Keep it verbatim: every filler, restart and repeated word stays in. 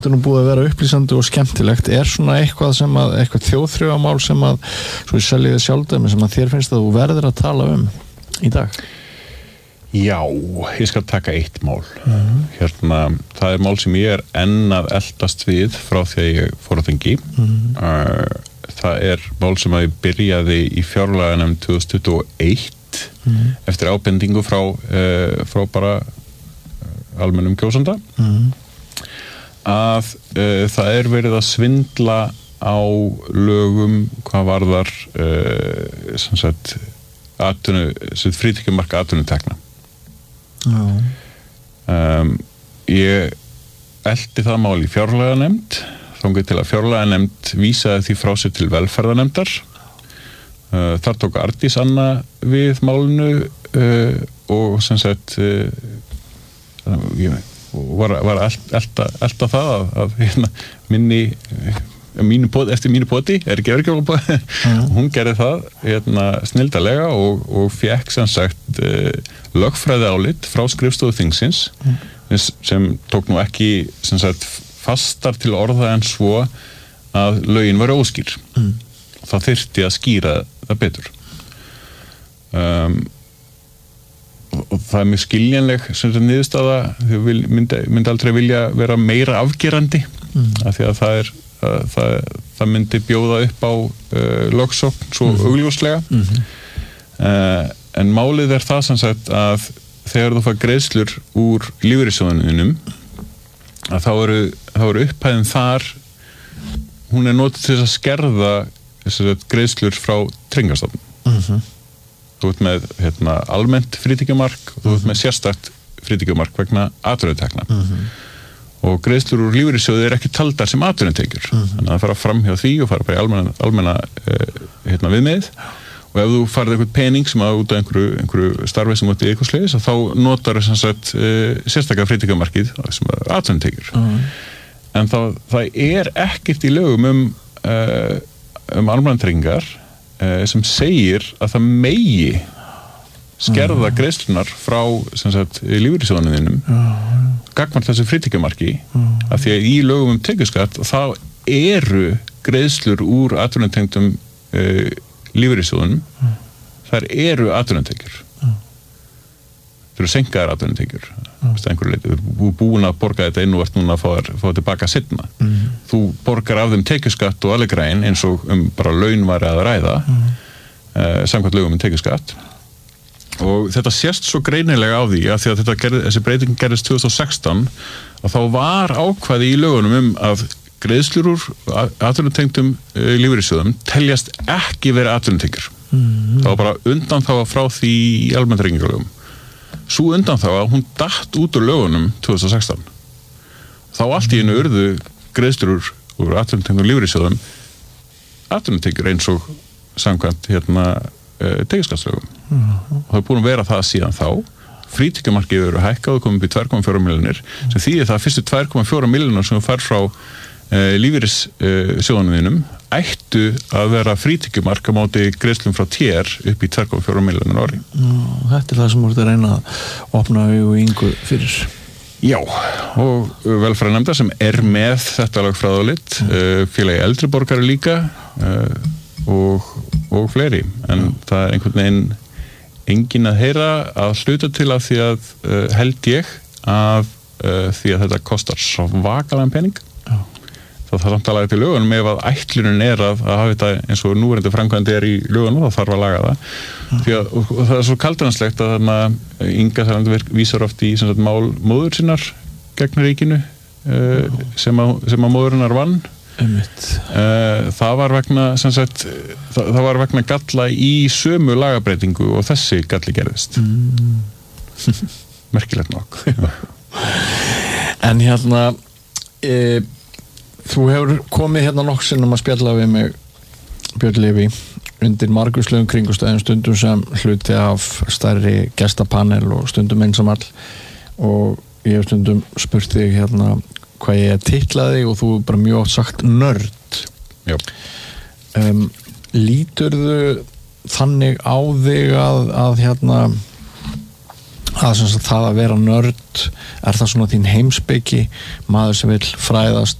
Þetta er nú búið að vera upplýsandi og skemmtilegt. Er svona eitthvað sem að, eitthvað þjóðþrifamál sem að, svo ég selji þið sjálfdæmi, sem að þér finnst að þú verður að tala um í dag? Já, ég skal taka eitt mál. Mm-hmm. Hérna, það er mál sem ég er enn að eldast við frá því að ég fór á þingi. Mm-hmm. Uh, það er mál sem að ég byrjaði í fjárlaganefnd tvö þúsund tuttugu og eitt mm-hmm. eftir ábendingu frá, uh, frá bara almennum kjósanda. Mm-hmm. að uh, það er verið að svindla á lögum hvað varðar uh, sem sagt atvinnu, sem frítekjumark atvinnutekna. Já. Um, ég elti það mál í fjárlaganefnd, þangað til að fjárlaganefnd vísaði því frá sér til velferðarnefndar. Uh, þar tók Ardís Anna við málinu uh, og sem sagt uh, ég og var, var elta, elta það að, að hérna, minni mínu poti, eftir mínu poti er ekki örgjörlega mm. hún gerði það hérna, snildalega og, og fekk sem sagt uh, lögfræði álit frá skrifstofu þingsins mm. sem tók nú ekki sem sagt fastar til orða en svo að lögin var óskýr mm. það þyrfti að skýra það betur um og það er mjög skiljanleg sem þetta niðurstaða þau myndi, myndi aldrei vilja vera meira afgerandi mm. af því að það er að, það, það myndi bjóða upp á uh, lögsókn svo mm-hmm. augljóslega mm-hmm. uh, en málið er það sem sagt að þegar þú fær greiðslur úr lífeyrissjóðunum að þá eru, þá eru upphæðin þar hún er notuð til að skerða sagt, greiðslur frá Tryggingastofnun mhm Þú ert með hérna, almennt frítekjumark og þú ert með sérstakt frítekjumark vegna atvinnutekna. Mm-hmm. Og greiðslur úr lífeyrissjóði er ekki taldar sem atvinnutekjur. Mm-hmm. Þannig að það fara fram hjá því og fara bara í almenna, almenna uh, hérna, viðmið. Og ef þú farið eitthvað pening sem að út af einhverju, einhverju starfi sem út í eitthvað slegis, þá notar þess að uh, sérstaklega frítekjumarkið sem atvinnutekjur. Mm-hmm. En það, það er ekkert í lögum um, uh, um almannatryggingar sem segir að það megi skerða mm. greiðslunar frá sem sagt lífeyrissjóðunum þínum mm. gagnvart þessu frítekjumarki mm. af því að í lögum um tekjuskatt þá eru greiðslur úr atvinnutengdum uh, lífeyrissjóðunum mm. þar eru atvinnutekjur mm. það eru senkaðar atvinnutekjur mm. einhverju leyti, þú er búin að borga þetta inn og ert núna að fá, fá tilbaka seinna mm. þú borgar af þeim tekjuskatt og alveg græn eins og um bara laun var að ræða mm. uh, samkvæmt lögum um tekjuskatt og þetta sést svo greinilega á því að því að þetta gerð, þessi breyting gerðist tvö þúsund og sextán og þá var ákvæði í lögunum um að greiðslur úr atvinnutengdum uh, lífeyrissjóðum teljast ekki verið atvinnutekjur mm. það var bara undan þá frá því í almanntryggingalögum svo undan þá að hún datt út úr lögunum tvö þúsund og sextán þá allt í einu urðu greiðslur úr, úr atvinnutengdum lífeyrissjóðum atvinnutekjur eins og samkvæmt hérna uh, tekjuskattslögum mm. og það er búin að vera það síðan þá frítekjumarkið eru hækkað og komið upp í tvö komma fjórar milljónir sem þýðir það að fyrstu tvö komma fjórar milljónir sem þú fær frá uh, lífeyrissjóðunum þínum ættu að vera frítekjumark á móti greiðslum frá tér upp í tvö komma fjórar milljónir ári. Nú, þetta er það sem voruð að reyna að opna augu yngu fyrir. Já, og velferðarnefndar sem er með þetta lögfræðiálit, mm. uh, félagi eldri borgari líka uh, og, og fleiri, en mm. það er einhvern veginn engin að heyra að hluta til að því að uh, held ég að uh, því að þetta kostar svakalega penning. Mm. Það þarf samt að laga til lögunum ef að ætlunin er að, að hafa þetta eins og núverandi framkvæmdi er í lögunum, þá þarf að laga það. Mm. Því að, og, og það er svo kaldranslegt að þarna Inga Sæland vísar oft í sem sagt, mál móður sinnar gegn ríkinu uh, sem, að, sem að móðurinnar vann. Uh, það var vegna sem sagt, það, það var vegna galla í sömu lagabreitingu og þessi galli gerðist. Mm. Merkilegt nokk. En hérna e, þú hefur komið hérna nokk sinnum að spjalla við mig Björn Leví undir margvíslegum kringumstæðum, stundum sem hluti af stærri gestapanel og stundum einsamall, og ég hef stundum spurt þig hérna hvað ég titlaði og þú er bara mjög oft sagt nörd. Já. Um, líturðu þannig á þig að, að hérna að sem sagt það að vera nörd, er það svona þín heimspeki, maður sem vill fræðast